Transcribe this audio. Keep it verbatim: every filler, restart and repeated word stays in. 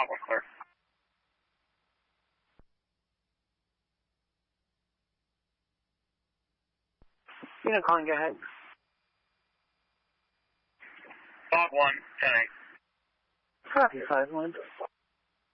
Bob, we're clear. You know, Colin, go ahead. Bob one, ten eight. Copy, five one.